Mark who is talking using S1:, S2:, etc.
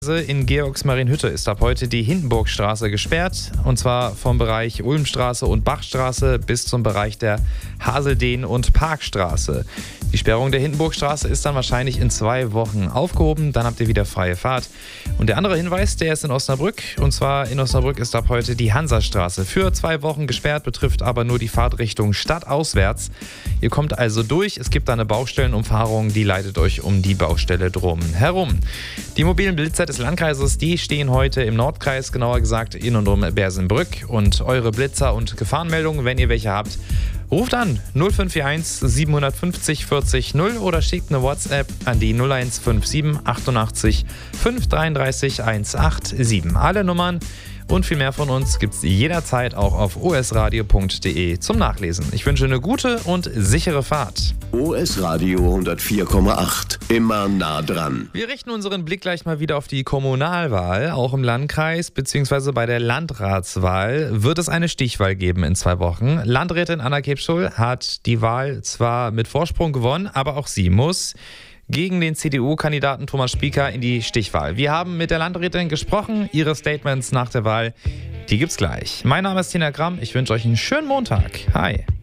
S1: In Georgsmarienhütte ist ab heute die Hindenburgstraße gesperrt, und zwar vom Bereich Ulmstraße und Bachstraße bis zum Bereich der Haseldehn- und Parkstraße. Die Sperrung der Hindenburgstraße ist dann wahrscheinlich in 2 Wochen aufgehoben, dann habt ihr wieder freie Fahrt. Und der andere Hinweis, der ist in Osnabrück, und zwar in Osnabrück ist ab heute die Hansastraße für 2 Wochen gesperrt, betrifft aber nur die Fahrtrichtung stadtauswärts. Ihr kommt also durch, es gibt da eine Baustellenumfahrung, die leitet euch um die Baustelle drum herum. Die mobilen Blitzer des Landkreises, die stehen heute im Nordkreis, genauer gesagt in und um Bersenbrück. Und eure Blitzer und Gefahrenmeldungen, wenn ihr welche habt, ruft an 0541 750 40 0 oder schickt eine WhatsApp an die 0157 88 533 187. Alle Nummern und viel mehr von uns gibt's jederzeit auch auf osradio.de zum Nachlesen. Ich wünsche eine gute und sichere Fahrt.
S2: OS Radio 104,8. Immer nah dran.
S1: Wir richten unseren Blick gleich mal wieder auf die Kommunalwahl. Auch im Landkreis bzw. bei der Landratswahl wird es eine Stichwahl geben in 2 Wochen. Landrätin Anna Kebschul hat die Wahl zwar mit Vorsprung gewonnen, aber auch sie muss gegen den CDU-Kandidaten Thomas Spieker in die Stichwahl. Wir haben mit der Landrätin gesprochen. Ihre Statements nach der Wahl, die gibt's gleich. Mein Name ist Tina Gramm. Ich wünsche euch einen schönen Montag. Hi.